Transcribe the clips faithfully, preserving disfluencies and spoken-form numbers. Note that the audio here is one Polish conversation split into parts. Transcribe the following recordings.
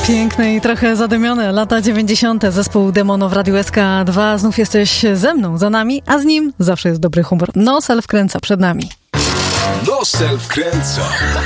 Piękne i trochę zadymione lata dziewięćdziesiąte. Zespół Demono w Radiu S K dwa. Znów jesteś ze mną, za nami, a z nim zawsze jest dobry humor. Nosel wkręca przed nami. Nosel wkręca.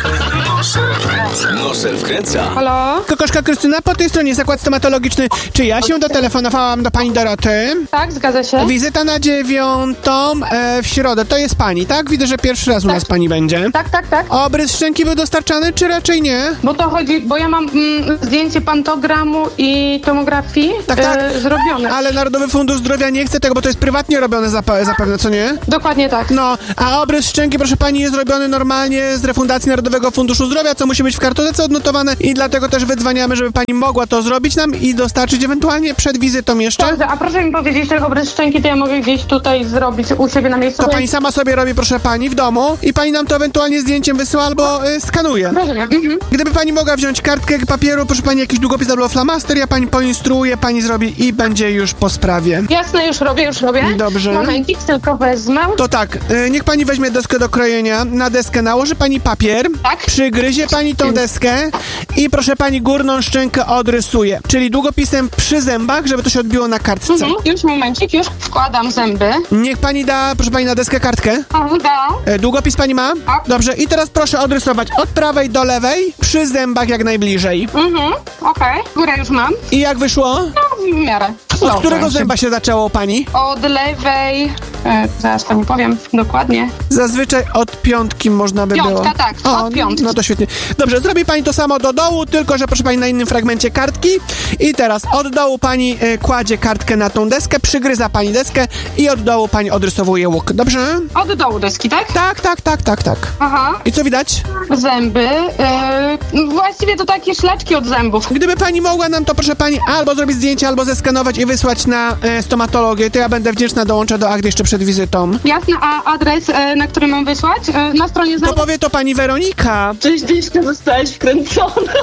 Nosel wkręca. Nosel wkręca. Halo? Kokoszka Krystyna, po tej stronie Zakład Stomatologiczny. Czy ja się dotelefonowałam do pani Doroty? Tak, zgadza się. Wizyta na dziewiątą e, w środę. To jest pani, tak? Widzę, że pierwszy raz u Tak. nas pani będzie. Tak, tak, tak. Obrys szczęki był dostarczany, czy raczej nie? Bo to chodzi, bo ja mam mm, zdjęcie pantogramu i tomografii Tak, tak. e, zrobione. Ale Narodowy Fundusz Zdrowia nie chce tego, bo to jest prywatnie robione zap- zapewne, co nie? Dokładnie tak. No, a obrys szczęki, proszę pani, jest robiony normalnie z refundacji Narodowego Funduszu Zdrowia, co musi być w kartotece odnotowane i dlatego też wydzwaniamy, żeby pani mogła to zrobić nam i dostarczyć ewentualnie przed wizytą jeszcze. Dobrze, a proszę mi powiedzieć, ten obrys szczęki to ja mogę gdzieś tutaj zrobić u siebie na miejscu? To bo pani sama sobie robi, proszę pani, w domu i pani nam to ewentualnie zdjęciem wysyła albo y, skanuje. Rozumiem. Mhm. Gdyby pani mogła wziąć kartkę papieru, proszę pani, jakiś długopis albo flamaster, ja pani poinstruuję, pani zrobi i będzie już po sprawie. Jasne, już robię, już robię. Dobrze. Momencik, tylko wezmę. To tak, y, niech pani weźmie deskę do krojenia, na deskę nałoży pani papier, Tak. przygryzie pani tą deskę i proszę pani górną szczękę odrysuje, czyli długopisem przy zębach, żeby to się odbiło na kartce. Mhm. Już momencik, już wkładam zęby. Niech pani da, proszę pani, na deskę kartkę. O, da. E, Długopis pani ma? Tak. Dobrze, i teraz proszę odrysować od prawej do lewej, przy zębach jak najbliżej. Mhm, okej. Górę już mam. I jak wyszło? No, w miarę. Od Dobrze. którego zęba się zaczęło u pani? Od lewej, e, zaraz pani powiem dokładnie. Zazwyczaj od piątki można by Piątka, było. tak, od piątki. No to świetnie. Dobrze, zrobi pani to samo do dołu, tylko że proszę pani na innym fragmencie kartki. I teraz od dołu pani e, kładzie kartkę na tą deskę, przygryza pani deskę i od dołu pani odrysowuje łuk. Dobrze? Od dołu deski, tak? Tak, tak, tak, tak, tak. Aha. I co widać? Zęby. E, właściwie to takie szlaczki od zębów. Gdyby pani mogła nam to, proszę pani, albo zrobić zdjęcie, albo zeskanować i wysłać na e, stomatologię, to ja będę wdzięczna, dołączę do akt jeszcze przed wizytą. Jasne, a adres, e, na który mam wysłać? E, na stronie To zębów. powie to pani Weronika. Cześć, Dyszka, zostałeś wkręcona.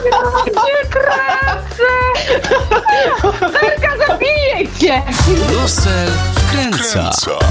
Nie kręcę! Tylko zabiję cię! Nosel wkręca.